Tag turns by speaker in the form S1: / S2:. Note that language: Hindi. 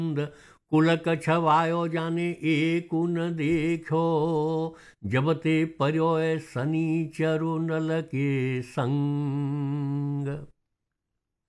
S1: कुल कछवायो जाने एक न देखो, जब ते पर्यो शनिचरु नल के संग।